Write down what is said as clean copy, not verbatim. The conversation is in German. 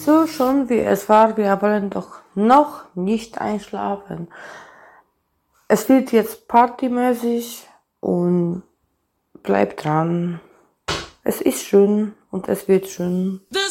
so schön wie es war, wir wollen doch noch nicht einschlafen. Es wird jetzt partymäßig und bleib dran. Es ist schön und es wird schön.